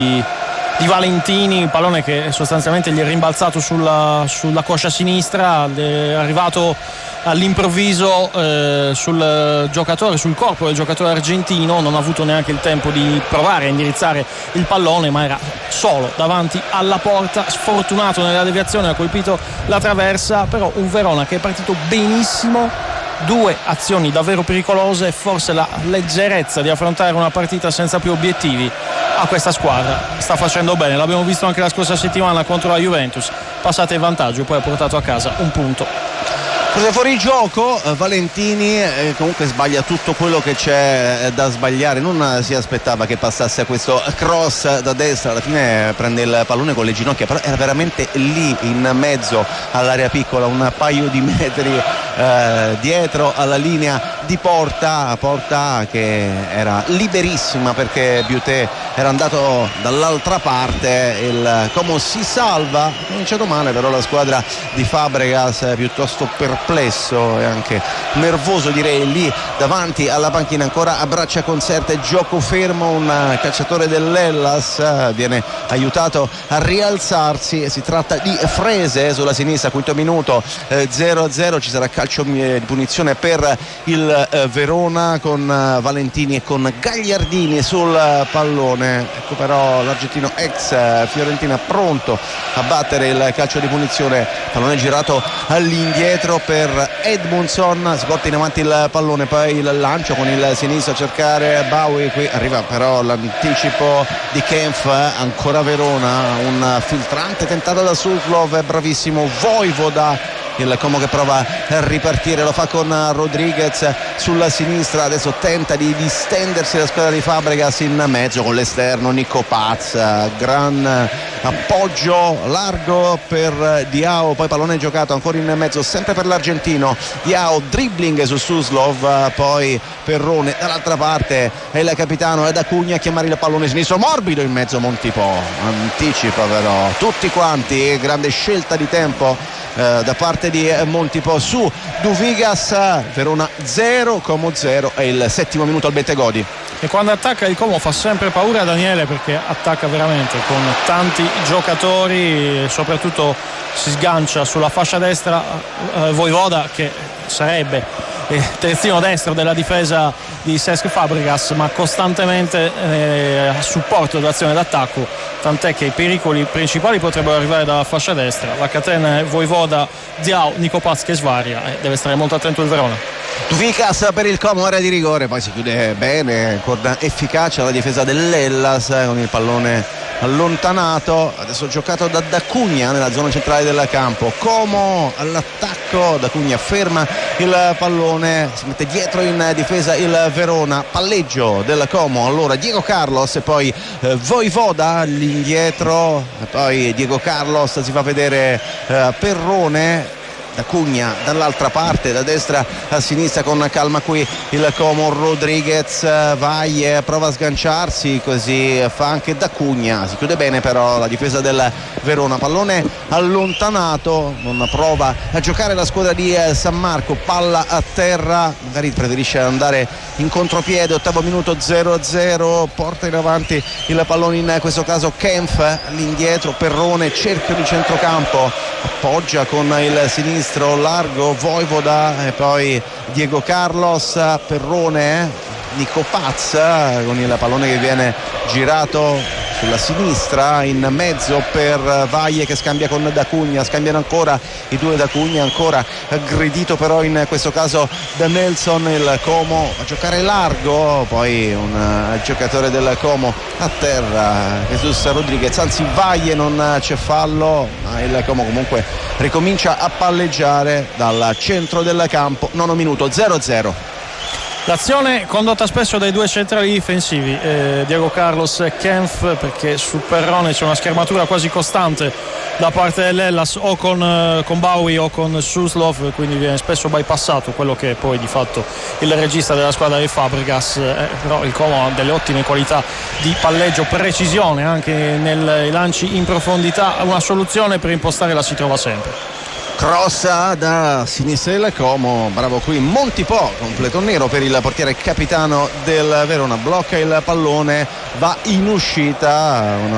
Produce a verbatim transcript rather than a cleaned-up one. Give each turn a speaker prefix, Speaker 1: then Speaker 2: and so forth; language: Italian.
Speaker 1: di Valentini, il pallone che sostanzialmente gli è rimbalzato sulla, sulla coscia sinistra, è arrivato all'improvviso eh, sul giocatore, sul corpo del giocatore argentino, non ha avuto neanche il tempo di provare a indirizzare il pallone, ma era solo davanti alla porta, sfortunato nella deviazione, ha colpito la traversa. Però un Verona che è partito benissimo, due azioni davvero pericolose, forse la leggerezza di affrontare una partita senza più obiettivi a questa squadra sta facendo bene. L'abbiamo visto anche la scorsa settimana contro la Juventus, passata in vantaggio, poi ha portato a casa un punto.
Speaker 2: Cos'è fuori gioco? Valentini eh, comunque sbaglia tutto quello che c'è da sbagliare, non si aspettava che passasse a questo cross da destra, alla fine prende il pallone con le ginocchia, però era veramente lì in mezzo all'area piccola, un paio di metri eh, dietro alla linea di porta, porta che era liberissima perché Bioté era andato dall'altra parte. Il Como si salva, ha cominciato male però la squadra di Fabregas, piuttosto perplesso e anche nervoso direi lì davanti alla panchina, ancora a braccia concerte, gioco fermo, un calciatore dell'Hellas viene aiutato a rialzarsi, si tratta di Frese sulla sinistra, quinto minuto, eh, zero a zero, ci sarà calcio di punizione per il eh, Verona con eh, Valentini e con Gagliardini sul pallone. Ecco però l'argentino ex eh, Fiorentina pronto a battere il calcio di punizione, pallone girato all'indietro per Edmundson, si porta in avanti il pallone, poi il lancio con il sinistro a cercare Bowie, qui arriva però l'anticipo di Kempf, ancora Verona, un filtrante tentato da Suslov, bravissimo Vojvoda, il Como che prova a ripartire, lo fa con Rodriguez sulla sinistra, adesso tenta di distendersi la squadra di Fabregas in mezzo con l'esterno Nico Paz, gran appoggio largo per Diao, poi pallone giocato ancora in mezzo sempre per l'argentino, Diao dribbling su Suslov, poi Perrone dall'altra parte è il capitano, è da Cugna a chiamare il pallone sinistro morbido in mezzo, Montipò anticipa però tutti quanti, grande scelta di tempo eh, da parte di Montipò su Duvigas. Verona zero, Como zero, è il settimo minuto al Bentegodi.
Speaker 1: E quando attacca il Como fa sempre paura Daniele, perché attacca veramente con tanti giocatori, soprattutto si sgancia sulla fascia destra eh, Vojvoda, che sarebbe eh, terzino destro della difesa di Cesc Fabregas, ma costantemente eh, a supporto dell'azione d'attacco, tant'è che i pericoli principali potrebbero arrivare dalla fascia destra. La catena è Vojvoda, Diao, Nico Paz che svaria, e deve stare molto attento il Verona.
Speaker 2: Duvigas per il Como, area di rigore, poi si chiude bene con efficacia la difesa dell'Hellas con il pallone allontanato, adesso giocato da D'Acugna nella zona centrale del campo. Como all'attacco, D'Acugna ferma il pallone, si mette dietro in difesa il Verona, palleggio del Como, allora Diego Carlos e poi eh, Vojvoda all'indietro, e poi Diego Carlos si fa vedere eh, Perrone, D'Acugna dall'altra parte, da destra a sinistra con calma qui il Como, Rodriguez, Valle prova a sganciarsi, così fa anche D'Acugna, si chiude bene però la difesa del Verona, pallone allontanato, non prova a giocare la squadra di San Marco, palla a terra, magari preferisce andare in contropiede. Ottavo minuto, zero a zero, porta in avanti il pallone in questo caso Kempf, all'indietro Perrone, cerchio di centrocampo, appoggia con il sinistro largo Vojvoda e poi Diego Carlos, Perrone, Nico Paz con il pallone che viene girato sulla sinistra in mezzo per Valle che scambia con D'Acugna, scambiano ancora i due, D'Acugna ancora aggredito però in questo caso da Nelson, il Como a giocare largo, poi un giocatore del Como a terra, Jesus Rodriguez, anzi Valle, non c'è fallo, ma il Como comunque ricomincia a palleggiare dal centro del campo. Nono minuto, zero a zero.
Speaker 1: L'azione condotta spesso dai due centrali difensivi, eh, Diego Carlos e Kempf, perché su Perrone c'è una schermatura quasi costante da parte dell'Hellas o con, eh, con Bowie o con Suslov, quindi viene spesso bypassato quello che è poi di fatto il regista della squadra di Fabregas, eh, però il Como ha delle ottime qualità di palleggio, precisione anche nei lanci in profondità, una soluzione per impostare la si trova sempre.
Speaker 2: Cross da sinistra del Como, bravo qui Montipò, completo nero per il portiere capitano del Verona, blocca il pallone, va in uscita, una